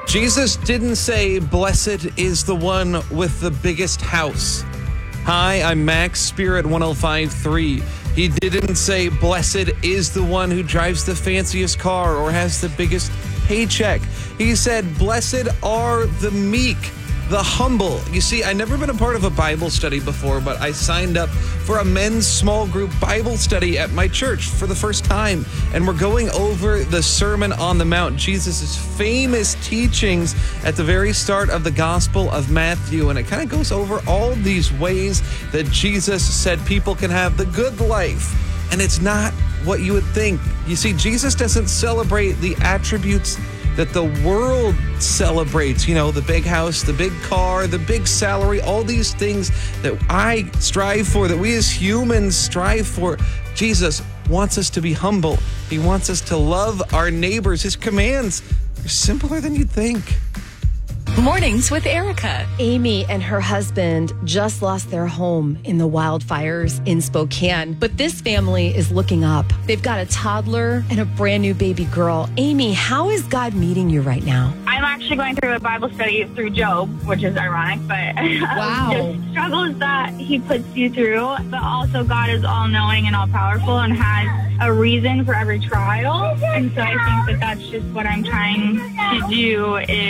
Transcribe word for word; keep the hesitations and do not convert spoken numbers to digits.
Jesus didn't say, "Blessed is the one with the biggest house." Hi, I'm Max, Spirit one oh five point three. He didn't say, "Blessed is the one who drives the fanciest car or has the biggest paycheck." He said, "Blessed are the meek, the humble." You see, I've never been a part of a Bible study before, but I signed up for a men's small group Bible study at my church for the first time. And we're going over the Sermon on the Mount, Jesus' famous teachings at the very start of the Gospel of Matthew. And it kind of goes over all these ways that Jesus said people can have the good life. And it's not what you would think. You see, Jesus doesn't celebrate the attributes that the world celebrates, you know, the big house, the big car, the big salary, all these things that I strive for, that we as humans strive for. Jesus wants us to be humble. He wants us to love our neighbors. His commands are simpler than you'd think. Mornings with Erica. Amy and her husband just lost their home in the wildfires in Spokane, but this family is looking up. They've got a toddler and a brand new baby girl. Amy, how is God meeting you right now? I'm actually going through a Bible study through Job, which is ironic, but Wow. just struggles that he puts you through. But also God is all-knowing and all-powerful and has a reason for every trial. And so I think that that's just what I'm trying to do is